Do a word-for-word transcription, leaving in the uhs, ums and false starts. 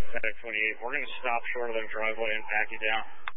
FedEx twenty-eight, we're going to stop short of the driveway and pack you down.